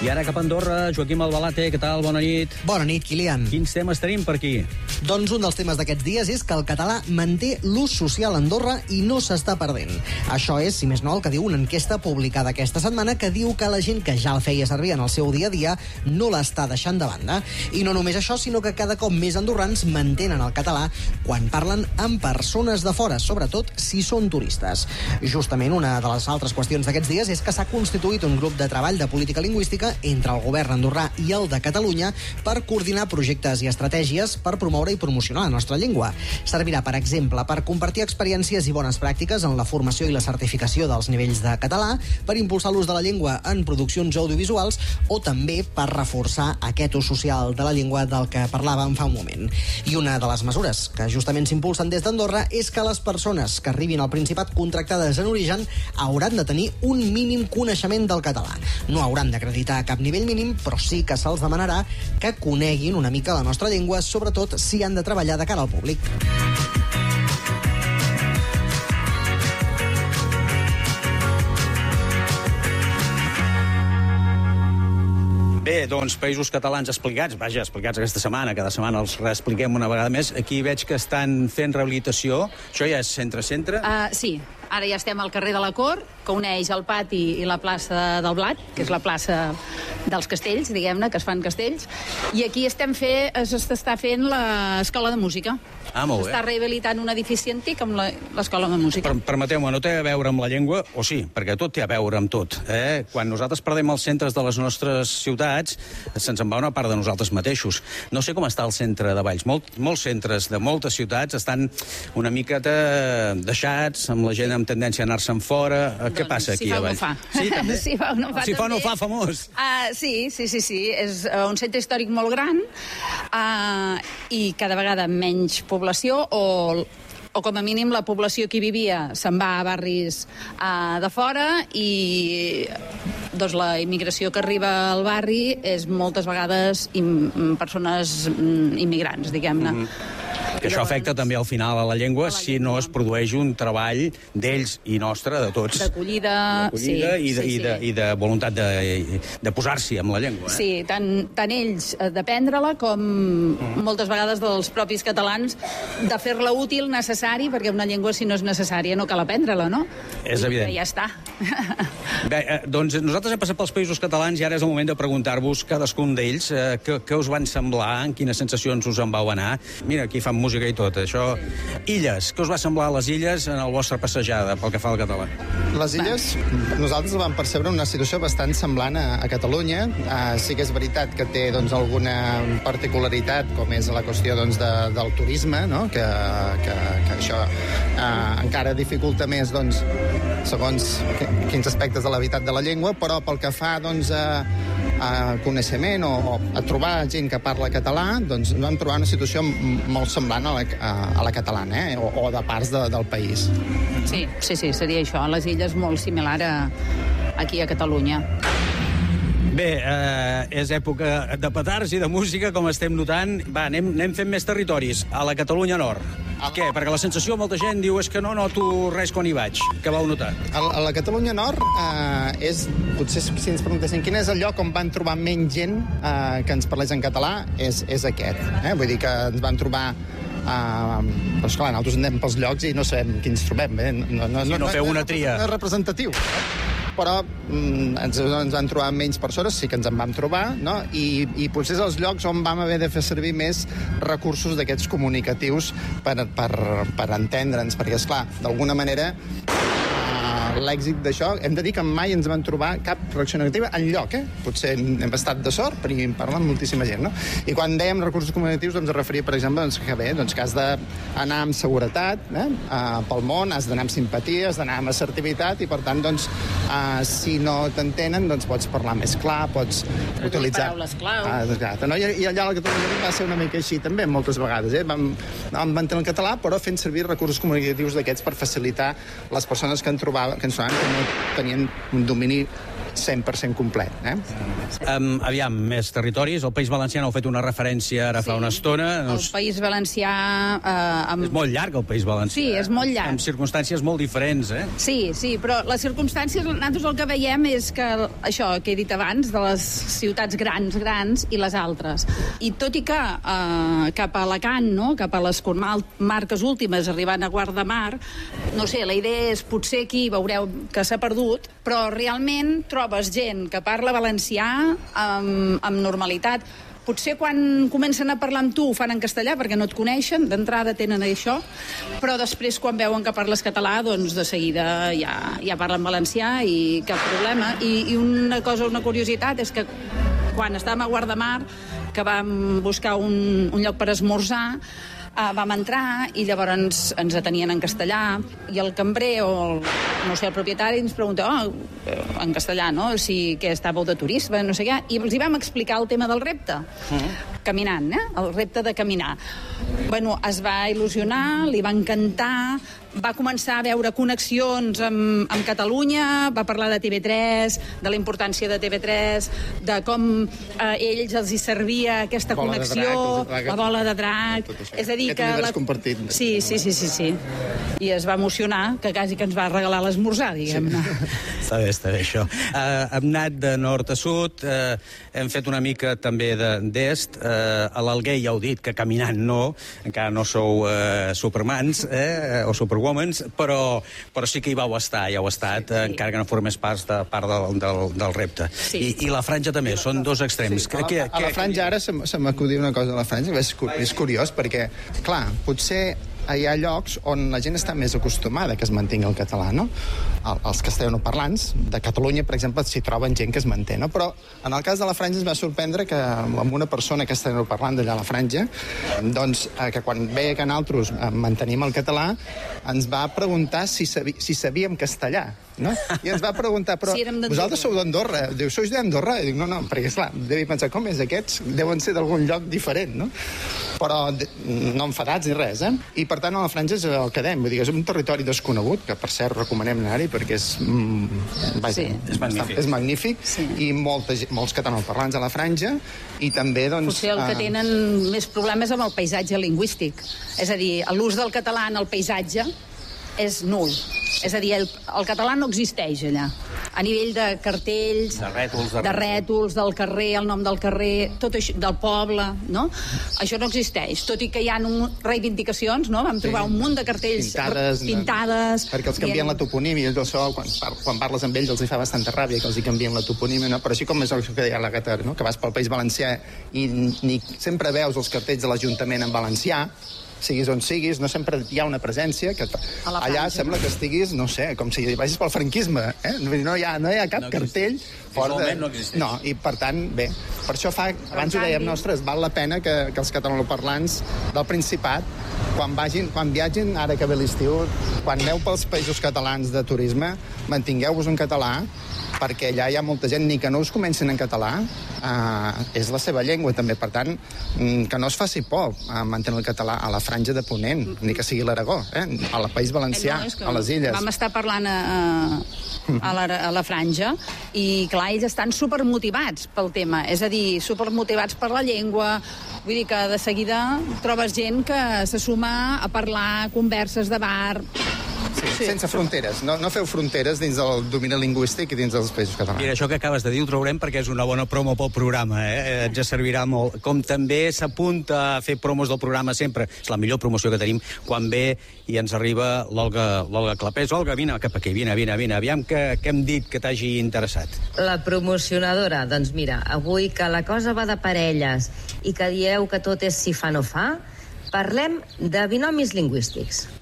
I ara cap a Andorra, Joaquim Albalate, què tal? Bona nit. Bona nit, Kilian. Quins temes tenim per aquí? Doncs un dels temes d'aquests dies és que el català manté l'ús social a Andorra i no s'està perdent. Això és, si més no, el que diu una enquesta publicada aquesta setmana que diu que la gent que ja el feia servir en el seu dia a dia no l'està deixant de banda. I no només això, sinó que cada cop més andorrans mantenen el català quan parlen amb persones de fora, sobretot si són turistes. Justament una de les altres qüestions d'aquests dies és que s'ha constituït un grup de treball de política lingüística entre el govern andorrà i el de Catalunya per coordinar projectes i estratègies per promoure i promocionar la nostra llengua. Servirà, per exemple, per compartir experiències i bones pràctiques en la formació i la certificació dels nivells de català, per impulsar l'ús de la llengua en produccions audiovisuals o també per reforçar aquest ús social de la llengua del que parlàvem fa un moment. I una de les mesures que justament s'impulsen des d'Andorra és que les persones que arribin al Principat contractades en origen hauran de tenir un mínim coneixement del català. No hauran d'acreditar cap nivell mínim, però sí que se'ls demanarà que coneguin una mica la nostra llengua, sobretot si han de treballar de cara al públic. Bé, doncs, Països Catalans explicats aquesta setmana, cada setmana els reexpliquem una vegada més. Aquí veig que estan fent rehabilitació. Això ja és centre-centre? Sí, ara ja estem al carrer de la Cort, que uneix el pati i la plaça del Blat, que és la plaça dels castells, diguem-ne, que es fan castells, i aquí s'està fent l'escola de música. Ah, molt bé. S'està rehabilitant un edifici antic amb l'escola de música. Permeteu-me, no té a veure amb la llengua, o sí, perquè tot té a veure amb tot. Quan nosaltres perdem els centres de les nostres ciutats, se'ns en va una part de nosaltres mateixos. No sé com està el centre de Valls. Molts centres de moltes ciutats estan una miqueta deixats, amb la gent amb tendència a anar-se'n fora. Què passa aquí a Valls? Si fa o no fa. Sí, també. Si fa o no fa, famós. Sí. És un centre històric molt gran i cada vegada menys població o com a mínim la població que hi vivia se'n va a barris de fora i doncs la immigració que arriba al barri és moltes vegades persones immigrants, diguem-ne. Que això afecta també al final a la llengua si no es produeix un treball d'ells i nostre, de tots. D'acollida i de voluntat de posar-s'hi amb la llengua. Sí, tant ells d'aprendre-la com moltes vegades dels propis catalans de fer-la útil, necessari, perquè una llengua si no és necessària no cal aprendre-la, no? És evident. Ja està. Bé, doncs nosaltres hem passat pels Països Catalans i ara és el moment de preguntar-vos cadascun d'ells què us van semblar, en quines sensacions us en vau anar. Mira, aquí fan música i tot, això. Illes, què us va semblar a les Illes en el vostre passejada pel que fa al català? Les Illes, nosaltres vam percebre una situació bastant semblant a Catalunya. Sí que és veritat que té doncs, alguna particularitat, com és la qüestió doncs, del turisme, no? que això encara dificulta més doncs, segons quins aspectes de l'habitat de la llengua, però pel que fa doncs, a coneixement o a trobar gent que parla català, doncs vam trobar una situació molt semblant a la catalana, o de parts del país. Sí, seria això. A les Illes molt similar aquí a Catalunya. Bé, és època de petards i de música, com estem notant. Va, anem fent més territoris. A la Catalunya Nord. Què? Perquè la sensació, molta gent diu, és que no noto res quan hi vaig. Què vau notar? A la Catalunya Nord potser si ens preguntessin quin és el lloc on van trobar menys gent que ens parlés en català, és aquest. Vull dir que ens van trobar però esclar, nosaltres anem pels llocs i no sabem quins trobem. No feu una tria. No és representatiu. Però ens van trobar menys persones, sí que ens en vam trobar, no? I potser és els llocs on vam haver de fer servir més recursos d'aquests comunicatius per entendre'ns, perquè, esclar, d'alguna manera l'èxit d'això, hem de dir que mai ens van trobar cap reacció negativa enlloc, Potser hem estat de sort, perquè hi parlen moltíssima gent, no? I quan dèiem recursos comunicatius, doncs es referia, per exemple, que has d'anar amb seguretat pel món, has d'anar amb simpatia, has d'anar amb assertivitat, i per tant, doncs, si no t'entenen, doncs pots parlar més clar, pots utilitzar paraules clau. I allà a la Catalunya va ser una mica així també, moltes vegades, Vam entendre el català, però fent servir recursos comunicatius d'aquests per facilitar les persones que ens trobaven que no tenien un domini 100% complet. Aviam, més territoris. El País Valencià n'heu fet una referència ara fa una estona. El País Valencià... És molt llarg, el País Valencià. Sí, és molt llarg. Amb circumstàncies molt diferents, Sí, però les circumstàncies, nosaltres el que veiem és que això que he dit abans, de les ciutats grans i les altres. I tot i que cap a Alacant, no?, cap a les comarques últimes, arribant a Guardamar, no sé, la idea és potser aquí veureu que s'ha perdut, però realment trobes gent que parla valencià amb normalitat. Potser quan comencen a parlar amb tu ho fan en castellà perquè no et coneixen, d'entrada tenen això, però després quan veuen que parles català, doncs de seguida ja parlen valencià i cap problema. I una curiositat és que quan estàvem a Guardamar, que vam buscar un lloc per esmorzar, vam entrar i llavors ens atenien en castellà i el cambrer o el propietari ens pregunta en castellà, no?, si que estàveu de turisme, no sé què, i els hi vam explicar el tema del repte, caminant, el repte de caminar. Bueno, es va il·lusionar, li va encantar, va començar a veure connexions amb Catalunya, va parlar de TV3, de la importància de TV3, de com ells els hi servia aquesta connexió, la bola de drac, és a dir que... Aquest univers compartit. Sí. I es va emocionar, que quasi que ens va regalar l'esmorzar, diguem-ne. Està bé, això. Hem anat de nord a sud, hem fet una mica també d'est. A l'Alguer ja heu dit que caminant no, encara no sou supermans o superwomans, però sí que hi vau estar, ja heu estat, encara que no formés part del repte. I la franja també, són dos extrems. A la franja ara se m'acudia una cosa a la franja, és curiós perquè, clar, potser hi ha llocs on la gent està més acostumada que es mantingui el català, no? Els castellanoparlants de Catalunya, per exemple, s'hi troben gent que es manté, no? Però en el cas de la franja es va sorprendre que amb una persona castellanoparlant d'allà a la franja, doncs, que quan veia que nosaltres mantenim el català, ens va preguntar si sabíem castellà, no? I ens va preguntar, però vosaltres sou d'Andorra? Diu, sois d'Andorra? I dic, no, perquè, esclar, devia pensar, com és aquests? Deuen ser d'algun lloc diferent, no? Però no enfadats ni res, I per tant a la franja és el que dèiem, vull dir, és un territori desconegut, que per cert recomanem anar-hi perquè és magnífic, i molts catalanoparlants a la franja, i també, doncs... Potser el que tenen més problemes amb el paisatge lingüístic, és a dir, l'ús del català en el paisatge és nul, és a dir, el català no existeix allà, a nivell de cartells, de rètols del carrer, el nom del carrer, tot això, del poble, no? Això no existeix, tot i que hi ha reivindicacions, no? Vam trobar un munt de cartells pintades... Perquè els canvien la toponímia, quan parles amb ells els hi fa bastanta ràbia que els hi canvien la toponímia, no? Però així com és el que deia la Gata, no? Que vas pel País Valencià i sempre veus els cartells de l'Ajuntament en valencià, siguis on siguis, no sempre hi ha una presència que allà sembla que estiguis, no sé, com si vagis pel franquisme, no hi ha cap cartell fora de... No, i per tant, bé, per això abans ho dèiem, ostres, val la pena que els catalanoparlants del Principat, quan viatgin, ara que ve l'estiu, quan aneu pels països catalans de turisme, mantingueu-vos en català, perquè allà hi ha molta gent, ni que no us comencin en català, és la seva llengua també, per tant, que no es faci por a mantenir el català a la franja de Ponent, ni que sigui l'Aragó, al País Valencià, a les Illes. Vam estar parlant a la franja i, clar, ells estan supermotivats pel tema, és a dir, supermotivats per la llengua, vull dir que de seguida trobes gent que se suma a parlar converses de bar... Sí. Sense fronteres, no feu fronteres dins del domini lingüístic i dins dels països catalans. Mira, això que acabes de dir ho traurem perquè és una bona promo pel programa, ens servirà molt. Com també s'apunta a fer promos del programa sempre, és la millor promoció que tenim quan ve i ens arriba l'Olga Clapés. Olga, vine cap aquí, vine, aviam què hem dit que t'hagi interessat. La promocionadora, doncs mira, avui que la cosa va de parelles i que dieu que tot és si fa no fa, parlem de binomis lingüístics.